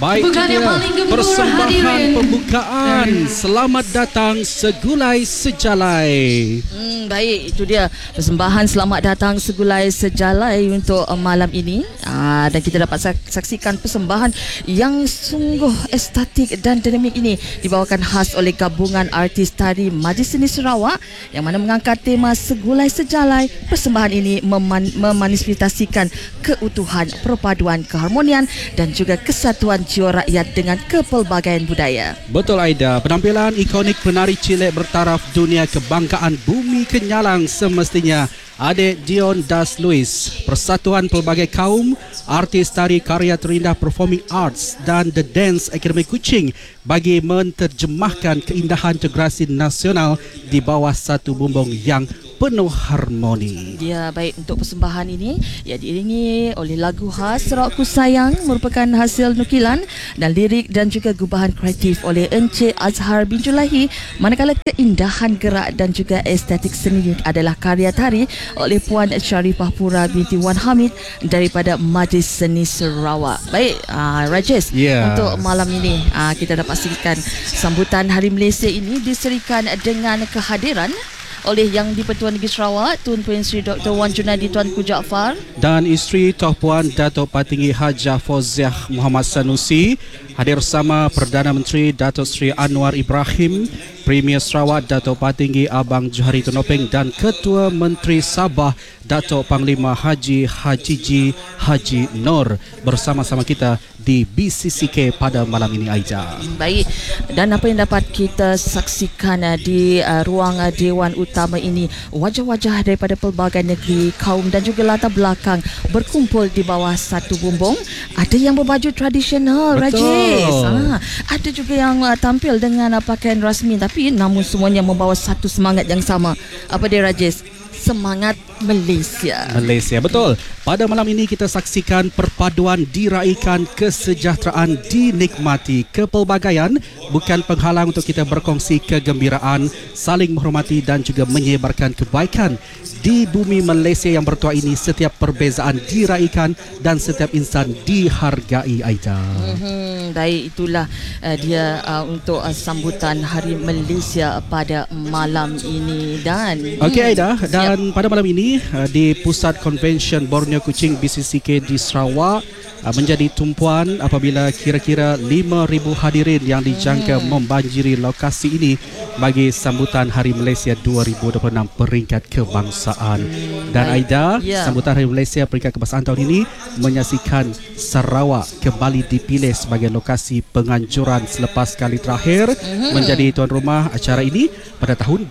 Baik, dia persembahan pembukaan. Selamat datang Segulai Sejalai. Baik, itu dia persembahan selamat datang Segulai Sejalai untuk malam ini. Dan kita dapat saksikan persembahan yang sungguh estetik dan dinamik ini dibawakan khas oleh gabungan artis tari Majlis Seni Sarawak yang mana mengangkat tema Segulai Sejalai. Persembahan ini memanifestasikan keutuhan, perpaduan, keharmonian dan juga kesatuan jiwa rakyat dengan kepelbagaian budaya. Betul, Aida. Penampilan ikonik penari cilik bertaraf dunia kebanggaan bumi Kenyalang semestinya Adik Dion Das Luis, Persatuan Pelbagai Kaum, artis tari karya terindah Performing Arts dan The Dance Academy Kuching bagi menterjemahkan keindahan integrasi nasional di bawah satu bumbung yang penuh harmoni. Ya, baik, untuk persembahan ini ia diiringi oleh lagu khas Sarawakku Sayang merupakan hasil nukilan dan lirik dan juga gubahan kreatif oleh Encik Azhar bin Julahi, manakala keindahan gerak dan juga estetik seni adalah karya tari oleh Puan Syarifah Pura binti Wan Hamid daripada Majlis Seni Sarawak. Baik, Rajesh, untuk malam ini kita dapat saksikan sambutan Hari Malaysia ini diserikan dengan kehadiran oleh Yang di-Pertuan Negeri Sarawak Tun Puan Sri Dr. Wan Junadi Tuanku Jaafar dan isteri Tuan Puan Datuk Patinggi Hajah Fauziah Muhammad Sanusi. Hadir bersama Perdana Menteri Datuk Seri Anwar Ibrahim, Premier Sarawak Datuk Patinggi Abang Johari Tunopeng dan Ketua Menteri Sabah Datuk Panglima Haji Hajiji Haji Nur bersama-sama kita di BCCK pada malam ini, Aida. Baik, dan apa yang dapat kita saksikan di ruang Dewan Utama ini, wajah-wajah daripada pelbagai negeri, kaum dan juga latar belakang berkumpul di bawah satu bumbung. Ada yang berbaju tradisional, Rajesh. Ada juga yang tampil dengan pakaian rasmi, tapi namun semuanya membawa satu semangat yang sama. Apa dia, Rajesh? Semangat Malaysia. Malaysia, betul. Pada malam ini kita saksikan perpaduan diraikan, kesejahteraan dinikmati. Kepelbagaian bukan penghalang untuk kita berkongsi kegembiraan, saling menghormati dan juga menyebarkan kebaikan. Di bumi Malaysia yang bertuah ini, setiap perbezaan diraikan dan setiap insan dihargai, Aida. Baik, itulah dia untuk sambutan Hari Malaysia pada malam ini. Dan okey, Aida, dan pada malam ini di Pusat Convention Borneo Kuching BCCK di Sarawak menjadi tumpuan apabila kira-kira 5,000 hadirin yang dijangka membanjiri lokasi ini bagi sambutan Hari Malaysia 2026 peringkat kebangsaan. Dan Aida, sambutan Hari Malaysia peringkat kebangsaan tahun ini menyaksikan Sarawak kembali dipilih sebagai lokasi penganjuran selepas kali terakhir menjadi tuan rumah acara ini pada tahun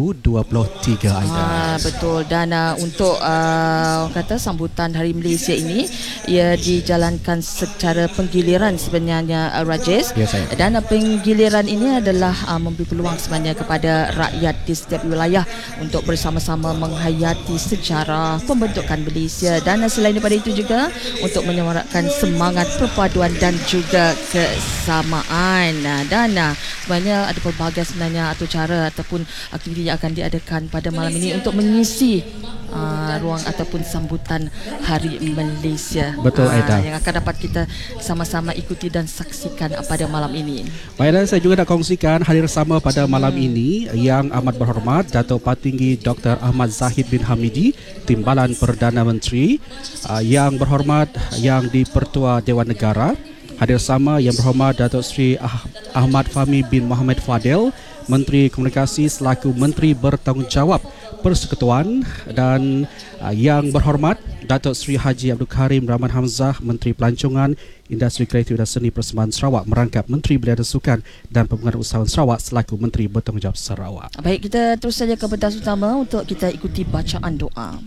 2023, Aida. Betul, dan untuk kata sambutan Hari Malaysia ini ia dijalankan secara penggiliran sebenarnya, Rajesh. Dan penggiliran ini adalah memberi peluang sebenarnya kepada rakyat di setiap wilayah untuk bersama-sama menghayati sejarah pembentukan Malaysia, dan selain daripada itu juga untuk menyemarakkan semangat perpaduan dan juga kesamaan. Dan sebenarnya ada pelbagai sebenarnya atau cara ataupun aktiviti yang akan diadakan pada malam ini untuk mengisi ruang ataupun sambutan Hari Malaysia. Betul, Aida. Yang akan dapat kita sama-sama ikuti dan saksikan pada malam ini. Baiklah, saya juga nak kongsikan hadir sama pada malam ini Yang Amat Berhormat Datuk Patinggi Dr. Ahmad Zahid bin Hamidi, Timbalan Perdana Menteri, Yang Berhormat Yang di-Pertua Dewan Negara. Hadir sama Yang Berhormat Datuk Seri Ahmad Fahmi bin Muhammad Fadel, Menteri Komunikasi selaku Menteri Bertanggungjawab Persekutuan, dan Yang Berhormat Datuk Seri Haji Abdul Karim Rahman Hamzah, Menteri Pelancongan, Industri Kreatif dan Seni Persembahan Sarawak, merangkap Menteri Belia dan Sukan dan Pembangunan Usahawan Sarawak selaku Menteri Bertanggungjawab Sarawak. Baik, kita terus saja ke pentas utama untuk kita ikuti bacaan doa.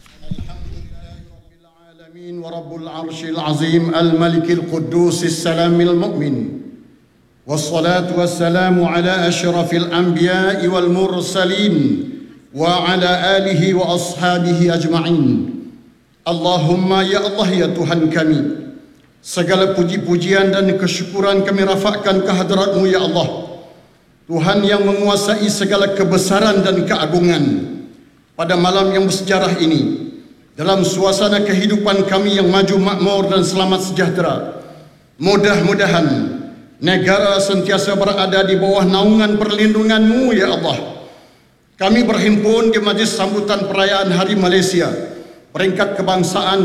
ورب العرش العظيم الملك القدوس السلام المؤمن والصلاة والسلام على أشرف الأنبياء والمرسلين وعلى آله وأصحابه أجمعين. اللهم يا الله ya Tuhan kami, segala puji-pujian dan kesyukuran kami rafakkan ke hadrat-Mu ya Allah, Tuhan yang menguasai segala kebesaran dan keagungan. Pada malam yang bersejarah ini, dalam suasana kehidupan kami yang maju makmur dan selamat sejahtera, Mudah-mudahan negara sentiasa berada di bawah naungan perlindungan-Mu, ya Allah. Kami berhimpun di majlis sambutan perayaan Hari Malaysia Peringkat Kebangsaan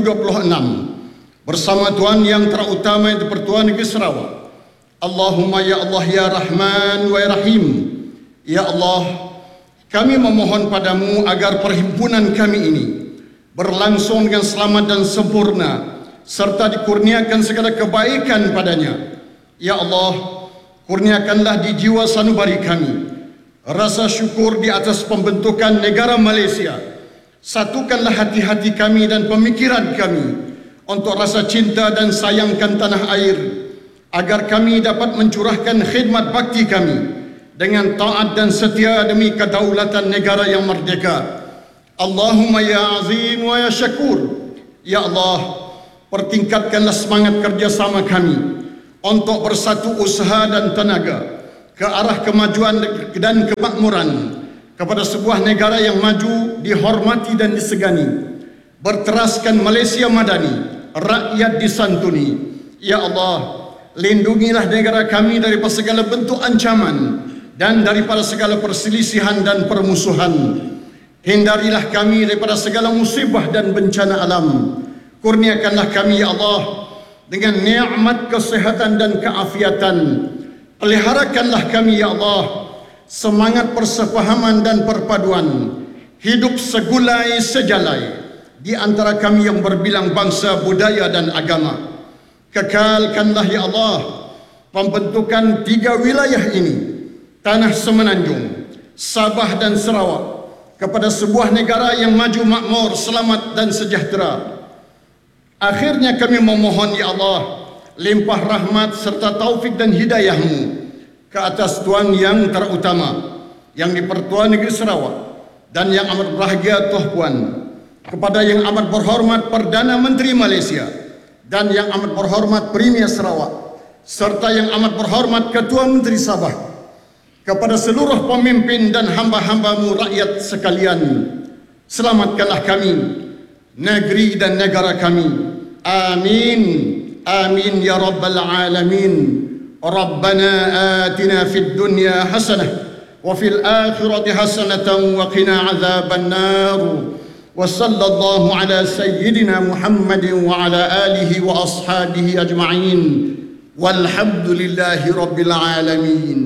2026 bersama Tuan Yang Terutama Yang Di-Pertuan Negeri Sarawak. Allahumma ya Allah ya Rahman wa ya Rahim. Ya Allah, kami memohon padamu agar perhimpunan kami ini berlangsung dengan selamat dan sempurna serta dikurniakan segala kebaikan padanya. Ya Allah, kurniakanlah di jiwa sanubari kami rasa syukur di atas pembentukan negara Malaysia. Satukanlah hati-hati kami dan pemikiran kami untuk rasa cinta dan sayangkan tanah air, agar kami dapat mencurahkan khidmat bakti kami dengan taat dan setia demi kedaulatan negara yang merdeka. Allahumma ya azim wa ya syakur. Ya Allah, pertingkatkanlah semangat kerjasama kami untuk bersatu usaha dan tenaga ke arah kemajuan dan kemakmuran kepada sebuah negara yang maju, dihormati dan disegani. Berteraskan Malaysia madani, rakyat disantuni. Ya Allah, lindungilah negara kami daripada segala bentuk ancaman dan daripada segala perselisihan dan permusuhan. Hindarilah kami daripada segala musibah dan bencana alam. Kurniakanlah kami, ya Allah, dengan nikmat kesehatan dan keafiatan. Peliharakanlah kami, ya Allah, semangat persefahaman dan perpaduan, hidup segulai sejalai di antara kami yang berbilang bangsa, budaya dan agama. Kekalkanlah, ya Allah, pembentukan 3 wilayah ini, Tanah Semenanjung, Sabah dan Sarawak, kepada sebuah negara yang maju, makmur, selamat dan sejahtera. Akhirnya kami memohon, ya Allah, limpah rahmat serta taufik dan hidayah-Mu ke atas Tuan Yang Terutama Yang Di-Pertuan Negeri Sarawak dan yang amat berbahagia Tuan Puan, kepada yang amat berhormat Perdana Menteri Malaysia dan yang amat berhormat Premier Sarawak, serta yang amat berhormat Ketua Menteri Sabah, kepada seluruh pemimpin dan hamba-hamba-Mu rakyat sekalian. Selamatkanlah kami, negeri dan negara kami. Amin. Amin ya rabbal alamin. Rabbana atina fid dunya hasanah wa fil akhirati hasanatan wa qina azaban nar. Wa sallallahu ala sayyidina Muhammadin wa ala alihi wa ashabihi ajma'in. Walhamdulillahi rabbil alamin.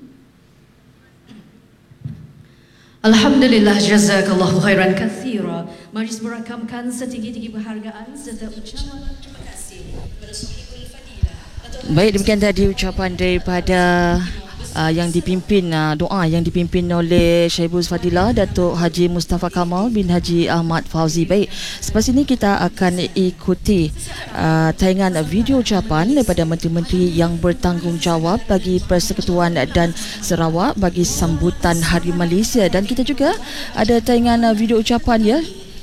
Alhamdulillah, jazakallahu khairan katsira. Majlis merakamkan setinggi-tinggi penghargaan serta ucapan terima kasih kepada Sahibul Fadilah. Baik, demikian tadi ucapan daripada yang dipimpin, doa yang dipimpin oleh Syaibul Fadilah Datuk Haji Mustafa Kamal bin Haji Ahmad Fauzi. Baik, selepas ini kita akan ikuti tayangan video ucapan daripada menteri-menteri yang bertanggungjawab bagi Persekutuan dan Sarawak bagi sambutan Hari Malaysia, dan kita juga ada tayangan video ucapan, ya.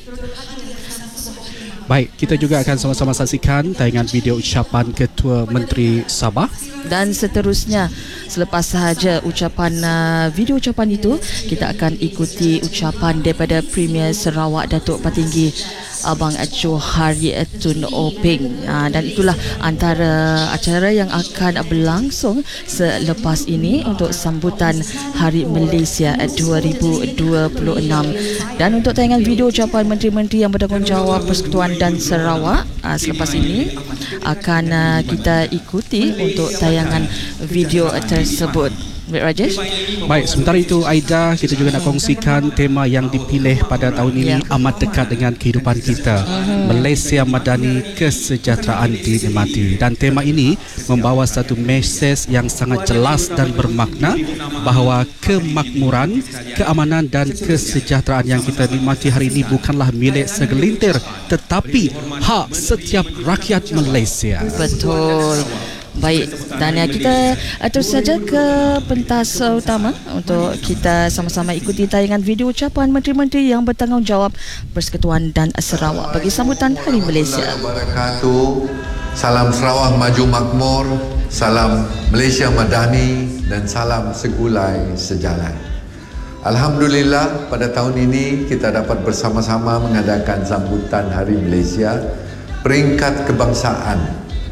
Baik, kita juga akan sama-sama saksikan tayangan video ucapan Ketua Menteri Sabah. Dan seterusnya, selepas sahaja ucapan video ucapan itu, kita akan ikuti ucapan daripada Premier Sarawak Datuk Patinggi Abang Johari Tun Openg. Dan itulah antara acara yang akan berlangsung selepas ini untuk sambutan Hari Malaysia 2026. Dan untuk tayangan video ucapan menteri-menteri yang bertanggungjawab Persekutuan dan Sarawak selepas ini akan kita ikuti untuk tayangan video tersebut. Baik, Rajesh. Baik, sementara itu Aida, kita juga nak kongsikan tema yang dipilih pada tahun ini amat dekat dengan kehidupan kita. Malaysia Madani, kesejahteraan dinikmati. Dan tema ini membawa satu mesej yang sangat jelas dan bermakna bahawa kemakmuran, keamanan dan kesejahteraan yang kita nikmati hari ini bukanlah milik segelintir, tetapi hak setiap rakyat Malaysia. Betul. Baik, dan kita terus saja ke pentas utama untuk kita sama-sama ikuti tayangan video ucapan menteri-menteri yang bertanggungjawab Persekutuan dan Sarawak bagi sambutan Hari Malaysia. Salam Sarawak maju makmur, salam Malaysia madani dan salam segulai sejalan. Alhamdulillah, pada tahun ini kita dapat bersama-sama mengadakan sambutan Hari Malaysia Peringkat Kebangsaan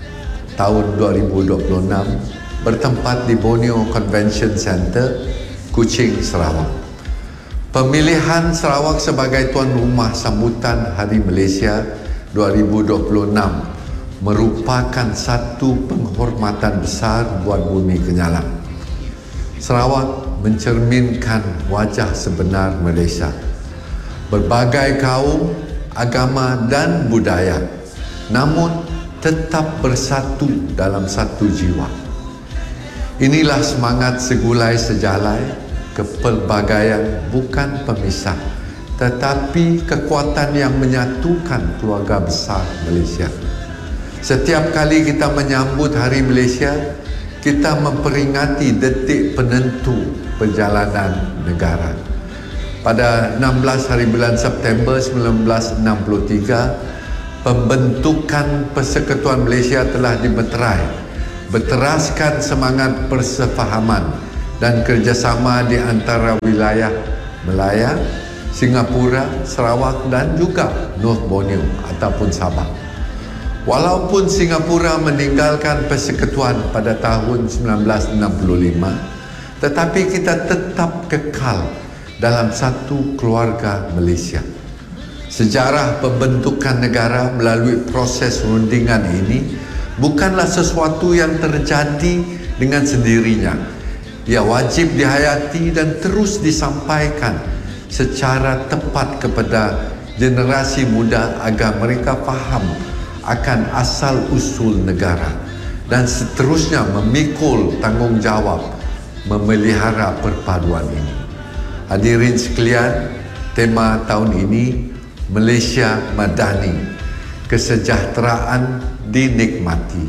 tahun 2026 bertempat di Borneo Convention Center, Kuching, Sarawak. Pemilihan Sarawak sebagai tuan rumah sambutan Hari Malaysia 2026 merupakan satu penghormatan besar buat bumi Kenyalang. Sarawak mencerminkan wajah sebenar Malaysia. Berbagai kaum, agama dan budaya, namun tetap bersatu dalam satu jiwa. Inilah semangat segulai sejalai, kepelbagaian bukan pemisah, tetapi kekuatan yang menyatukan keluarga besar Malaysia. Setiap kali kita menyambut Hari Malaysia, kita memperingati detik penentu perjalanan negara. Pada 16 hari bulan September 1963, pembentukan Persekutuan Malaysia telah dimeterai, berteraskan semangat persefahaman dan kerjasama di antara wilayah Melaya, Singapura, Sarawak dan juga North Borneo ataupun Sabah. Walaupun Singapura meninggalkan persekutuan pada tahun 1965, tetapi kita tetap kekal dalam satu keluarga Malaysia. Sejarah pembentukan negara melalui proses rundingan ini bukanlah sesuatu yang terjadi dengan sendirinya. Ia wajib dihayati dan terus disampaikan secara tepat kepada generasi muda agar mereka faham akan asal-usul negara dan seterusnya memikul tanggungjawab memelihara perpaduan ini. Hadirin sekalian, tema tahun ini Malaysia Madani, kesejahteraan dinikmati,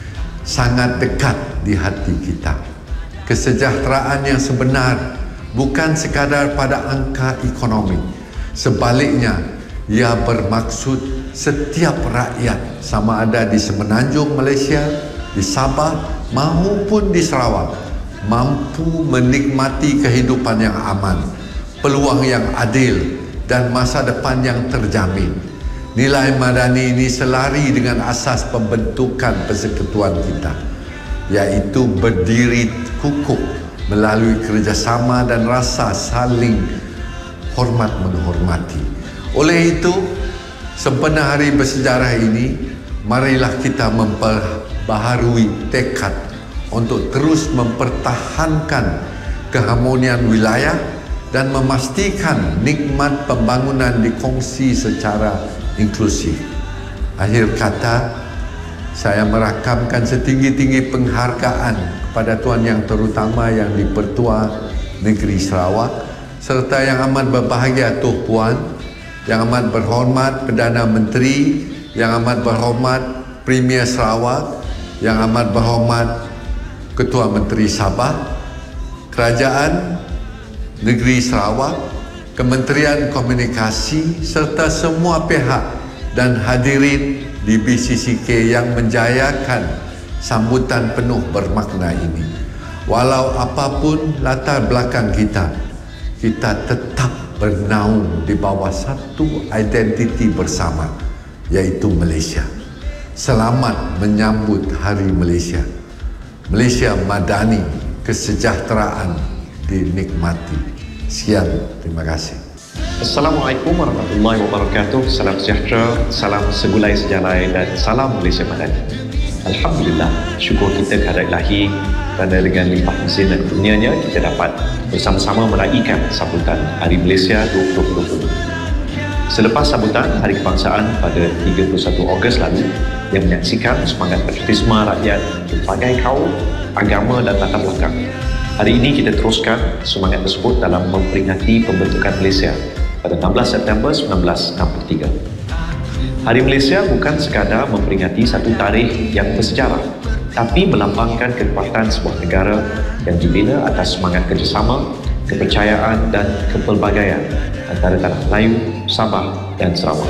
sangat dekat di hati kita. Kesejahteraan yang sebenar bukan sekadar pada angka ekonomi. Sebaliknya, ia bermaksud setiap rakyat sama ada di semenanjung Malaysia, di Sabah maupun di Sarawak mampu menikmati kehidupan yang aman, peluang yang adil dan masa depan yang terjamin. Nilai madani ini selari dengan asas pembentukan persekutuan kita, iaitu berdiri kukuh melalui kerjasama dan rasa saling hormat menghormati. Oleh itu, sempena hari bersejarah ini, marilah kita memperbaharui tekad untuk terus mempertahankan keharmonian wilayah dan memastikan nikmat pembangunan dikongsi secara inklusif. Akhir kata, saya merakamkan setinggi-tinggi penghargaan kepada Tuan Yang Terutama Yang di-Pertua Negeri Sarawak serta yang amat berbahagia Tuan Puan, yang amat berhormat Perdana Menteri, yang amat berhormat Premier Sarawak, yang amat berhormat Ketua Menteri Sabah, Kerajaan Negeri Sarawak, Kementerian Komunikasi serta semua pihak dan hadirin di BCCK yang menjayakan sambutan penuh bermakna ini. Walau apapun latar belakang kita, kita tetap bernaung di bawah satu identiti bersama, iaitu Malaysia. Selamat menyambut Hari Malaysia. Malaysia Madani, kesejahteraan dinikmati. Sekian, terima kasih. Assalamualaikum warahmatullahi wabarakatuh. Salam sejahtera, salam segulai sejalai dan salam Malaysia Madani. Alhamdulillah, syukur kita kehadirat Ilahi kerana dengan limpah izin dan kurnianya kita dapat bersama-sama meraihkan sambutan Hari Malaysia 2020. Selepas sambutan Hari Kebangsaan pada 31 Ogos lalu yang menyaksikan semangat patriotisme rakyat berbagai kaum, agama dan latar belakang, hari ini kita teruskan semangat tersebut dalam memperingati pembentukan Malaysia pada 16 September 1963. Hari Malaysia bukan sekadar memperingati satu tarikh yang bersejarah, tapi melambangkan kekuatan sebuah negara yang dibina atas semangat kerjasama, kepercayaan dan kepelbagaian antara tanah Melayu, Sabah dan Sarawak.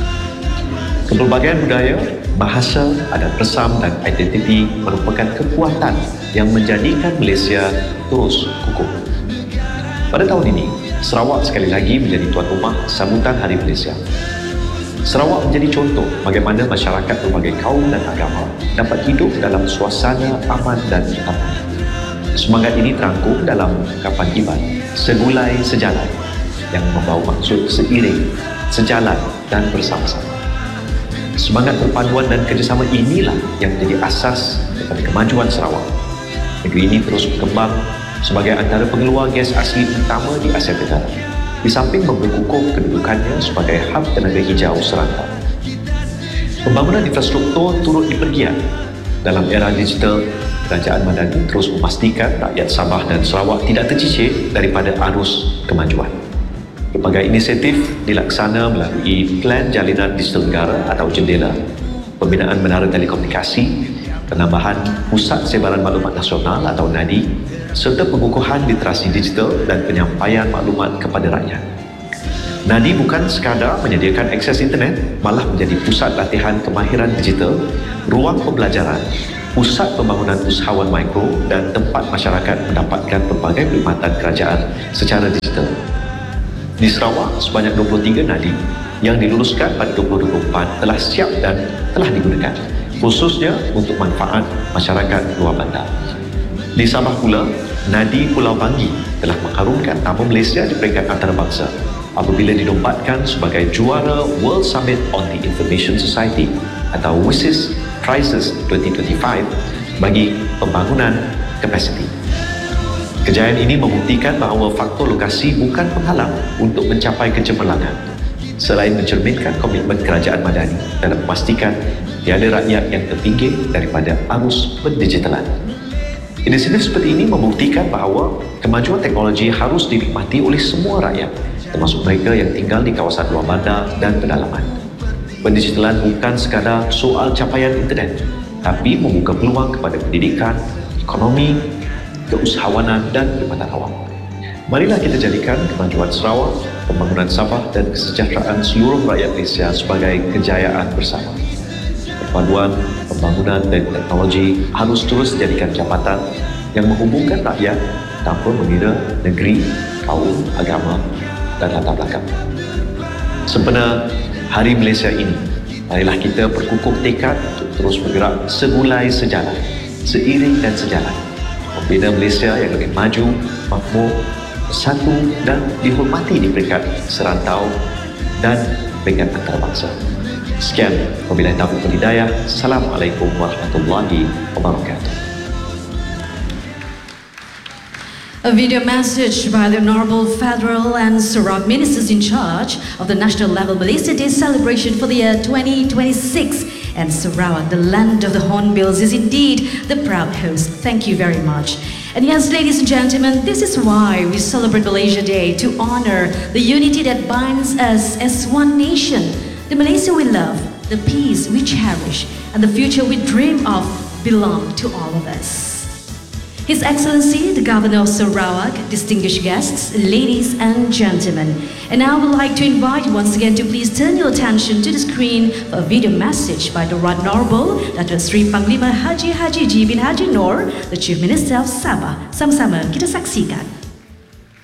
Kepelbagaian budaya, bahasa, adat resam dan identiti merupakan kekuatan yang menjadikan Malaysia terus kukuh. Pada tahun ini, Sarawak sekali lagi menjadi tuan rumah sambutan Hari Malaysia. Sarawak menjadi contoh bagaimana masyarakat berbagai kaum dan agama dapat hidup dalam suasana aman dan damai. Semangat ini terangkum dalam ungkapan Iban, segulai sejalan, yang membawa maksud seiring, sejalan dan bersama-sama. Semangat perpaduan dan kerjasama inilah yang menjadi asas kepada kemajuan Sarawak. Negeri ini terus berkembang sebagai antara pengeluar gas asli utama di Asia Tenggara, di samping memperkukuh kedudukannya sebagai hub tenaga hijau serantau. Pembangunan infrastruktur turut dipergiat. Dalam era digital, Kerajaan Madani terus memastikan rakyat Sabah dan Sarawak tidak tercicir daripada arus kemajuan. Berbagai inisiatif dilaksana melalui Plan Jalinan Digital Negara atau JENDELA, pembinaan menara telekomunikasi, penambahan Pusat Sebaran Maklumat Nasional atau NADI, serta pengukuhan literasi digital dan penyampaian maklumat kepada rakyat. NADI bukan sekadar menyediakan akses internet, malah menjadi pusat latihan kemahiran digital, ruang pembelajaran, pusat pembangunan usahawan mikro dan tempat masyarakat mendapatkan pelbagai perkhidmatan kerajaan secara digital. Di Sarawak, sebanyak 23 NADI yang diluluskan pada 2024 telah siap dan telah digunakan, khususnya untuk manfaat masyarakat luar bandar. Di Sabah pula, NADI Pulau Bangi telah mengharumkan nama Malaysia di peringkat antarabangsa apabila dinombatkan sebagai juara World Summit on the Information Society atau WSIS Prizes 2025 bagi pembangunan kapasiti. Kejayaan ini membuktikan bahawa faktor lokasi bukan penghalang untuk mencapai kecemerlangan, selain mencerminkan komitmen Kerajaan Madani dalam memastikan tiada rakyat yang terpinggir daripada arus pendigitalan. Inisiatif seperti ini membuktikan bahawa kemajuan teknologi harus dinikmati oleh semua rakyat, termasuk mereka yang tinggal di kawasan luar bandar dan pedalaman. Pendigitalan bukan sekadar soal capaian internet, tapi membuka peluang kepada pendidikan, ekonomi, keusahawanan dan perkhidmatan awam. Marilah kita jadikan kemajuan Sarawak, pembangunan Sabah dan kesejahteraan seluruh rakyat Malaysia sebagai kejayaan bersama. Perpaduan, pembangunan dan teknologi harus terus dijadikan jambatan yang menghubungkan rakyat tanpa mengira negeri, kaum, agama dan latar belakang. Sempena Hari Malaysia ini, marilah kita berkukuh tekad untuk terus bergerak segulai sejalan, seiring dan sejalan, membina Malaysia yang lebih maju, makmur, bersatu dan dihormati di peringkat serantau dan peringkat antarabangsa. Sekian, wabillahi taufiq wal hidayah. Assalamualaikum warahmatullahi wabarakatuh. A video message by the Honorable Federal and Sarawak Ministers in charge of the National Level Malaysia Day celebration for the year 2026. And Sarawak, the land of the Hornbills, is indeed the proud host. Thank you very much. And yes, ladies and gentlemen, this is why we celebrate Malaysia Day, to honor the unity that binds us as one nation. The Malaysia we love, the peace we cherish, and the future we dream of belong to all of us. His Excellency, the Governor of Sarawak, distinguished guests, ladies and gentlemen. And I would like to invite you once again to please turn your attention to the screen for a video message by the Right Honourable Dr. Sri Panglima Haji Haji G bin Haji Noor, the Chief Minister of Sabah. Sama-sama kita saksikan.